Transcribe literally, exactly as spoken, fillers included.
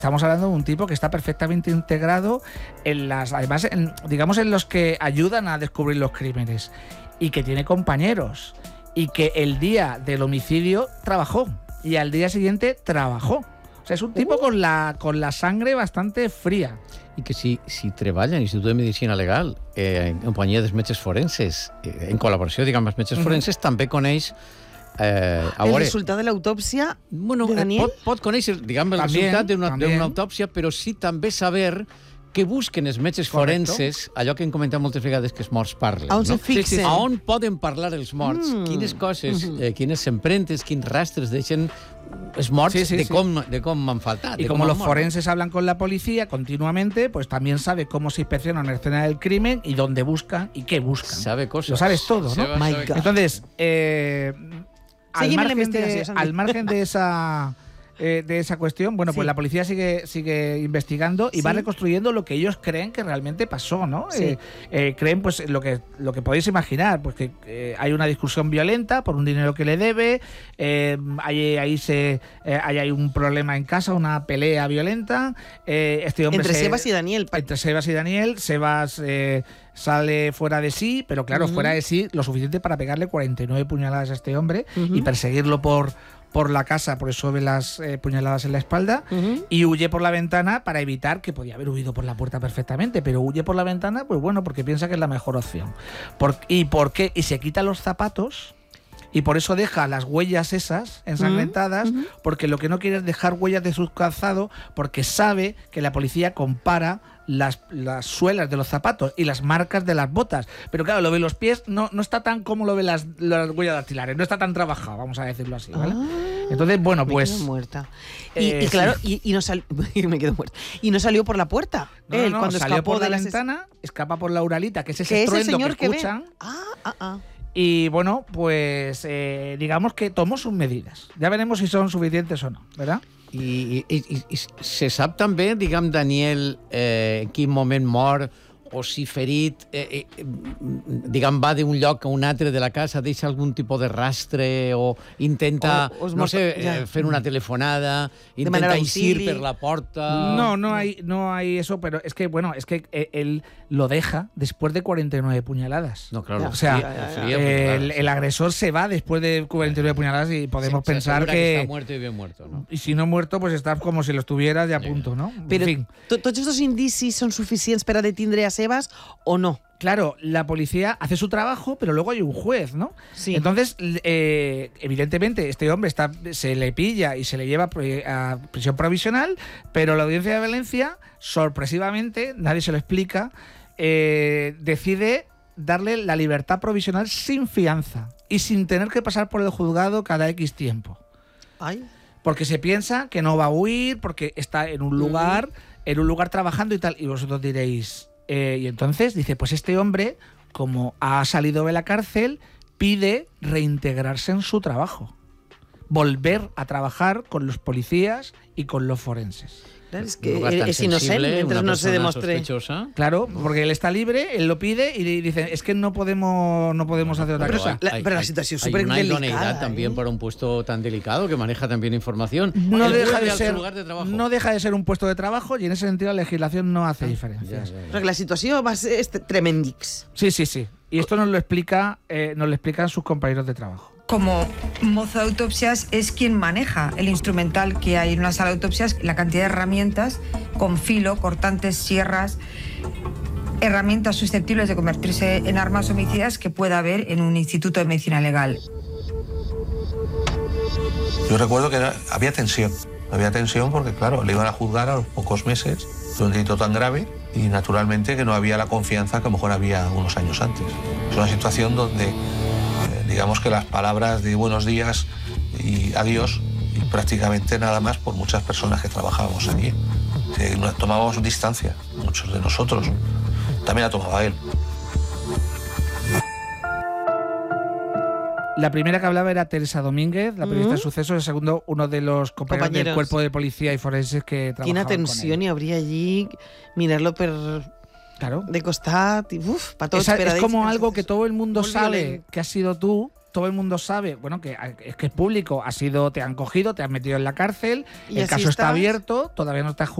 Estamos hablando de un tipo que está perfectamente integrado en las, además, en, digamos, en los que ayudan a descubrir los crímenes y que tiene compañeros y que el día del homicidio trabajó y al día siguiente trabajó. O sea, es un tipo uh. con la con la sangre bastante fría. I que si, si treballa a l'Institut de Medicina Legal eh, en companyia dels metges forenses, eh, en col·laboració, diguem, amb els metges uh-huh. forenses, també coneix Eh, el resultat de l'autòpsia bueno, de Daniel? Pot, pot conèixer, diguem, el también, resultat d'una autòpsia, però sí també saber què busquen els metges Correcto. forenses, allò que hem comentat moltes vegades, que els morts parlen. A on no? se fixen. A on poden parlar els morts, mm. quines coses, eh, quines empremtes, quins rastres deixen els morts sí, sí, de, sí. com, de com han faltat. Y como los forenses hablan con la policía continuamente, pues también sabe cómo se inspecciona una escena del crimen y dónde buscan y qué buscan. Sabe cosas. Lo sabes todo, ¿no? Sabe, My sabe God. Entonces, eh, al, margen de, al margen de esa eh, de esa cuestión, bueno, sí. pues la policía sigue sigue investigando y sí. va reconstruyendo lo que ellos creen que realmente pasó, ¿no? Sí. Eh, eh, creen, pues, lo que lo que podéis imaginar, pues que eh, hay una discusión violenta por un dinero que le debe, eh, hay, ahí se eh, hay, hay un problema en casa, una pelea violenta. Eh, este hombre entre se, Sebas y Daniel. Entre Sebas y Daniel, Sebas eh, sale fuera de sí, pero claro, uh-huh. fuera de sí lo suficiente para pegarle cuarenta y nueve puñaladas a este hombre uh-huh. y perseguirlo por, por la casa, por eso ve las eh, puñaladas en la espalda uh-huh. y huye por la ventana para evitar, que podía haber huido por la puerta perfectamente, pero huye por la ventana, pues bueno, porque piensa que es la mejor opción. Por, ¿Y por qué? Y se quita los zapatos. Y por eso deja las huellas esas ensangrentadas, uh-huh. porque lo que no quiere es dejar huellas de su calzado, porque sabe que la policía compara las, las suelas de los zapatos y las marcas de las botas. Pero claro, lo de los pies no, no está tan como lo de las, las huellas dactilares, no está tan trabajado, vamos a decirlo así, ¿vale? Ah, entonces, bueno, pues... Me quedo muerta. Y, eh, y claro, sí. y, y, no sal... me quedo muerta. Y no salió por la puerta. No, Él, no, cuando salió escapó por la de las... ventana, escapa por la uralita, que es ese que estruendo ese señor que escuchan. Que ve. Ah, ah, ah. Y bueno, pues eh, digamos que tomó sus medidas. Ya veremos si son suficientes o no, ¿verdad? I, i, i, i se sap també, diguem, Daniel, eh, en quin moment mor, o si ferit, eh, eh, diguem, va d'un lloc a un altre de la casa, deixa algun tipus de rastre, o intenta, o, o no sé, ja. eh, fer una telefonada, intenta eixir per la porta... No, no hay, no hay eso, pero es que, bueno, es que eh, él lo deja después de cuarenta y nueve puñaladas. No, claro. O sea, fría, fría, fría, eh, claro, el, sí. el agresor se va después de cuarenta y nueve puñaladas y podemos sí, pensar que... que está muerto y bien muerto, ¿no? Y si no muerto, pues está como si lo estuvieras ya a punto, ¿no? Pero, en fin. ¿todos estos indicis son suficientes para detindre a Sebas o no? Claro, la policía hace su trabajo, pero luego hay un juez, ¿no? Sí. Entonces, eh, evidentemente, este hombre está, se le pilla y se le lleva a prisión provisional, pero la Audiencia de Valencia, sorpresivamente, nadie se lo explica, eh, decide darle la libertad provisional sin fianza y sin tener que pasar por el juzgado cada X tiempo. Ay. Porque se piensa que no va a huir, porque está en un lugar, en un lugar trabajando y tal. Y vosotros diréis... Eh, y entonces dice, pues este hombre, como ha salido de la cárcel, pide reintegrarse en su trabajo. Volver a trabajar con los policías y con los forenses. Claro, es que es inocente mientras no se demuestre. Claro, porque él está libre, él lo pide y dice, es que no podemos no podemos hacer otra pero cosa. La, pero la situación es súper delicada. Hay una idoneidad ¿eh? también para un puesto tan delicado que maneja también información. No deja, de ser, de no deja de ser un puesto de trabajo y en ese sentido la legislación no hace diferencias. Ya, ya, ya. Pero la situación va a ser tremendix. Sí, sí, sí. Y esto nos lo explica, eh, nos lo explican sus compañeros de trabajo. Como mozo de autopsias es quien maneja el instrumental que hay en una sala de autopsias, la cantidad de herramientas con filo, cortantes, sierras, herramientas susceptibles de convertirse en armas homicidas que pueda haber en un instituto de medicina legal. Yo recuerdo que era, había tensión, había tensión porque claro, le iban a juzgar a los pocos meses de un delito tan grave y naturalmente que no había la confianza que a lo mejor había unos años antes. Es una situación donde digamos que las palabras de buenos días y adiós, y prácticamente nada más por muchas personas que trabajábamos allí. Que tomábamos distancia, muchos de nosotros. También la tomaba él. La primera que hablaba era Teresa Domínguez, la periodista uh-huh. de sucesos, el segundo, uno de los compañeros, compañeros del cuerpo de policía y forenses que trabajaban. Quina tensión y habría allí mirarlo per... Claro. De costat, y uf, para todos. Es, es como algo que todo el mundo sabe que has sido tú todo el mundo sabe, bueno, que es que es público, ha sido, te han cogido, te han metido en la cárcel, Y el así caso está estás. abierto, todavía no te has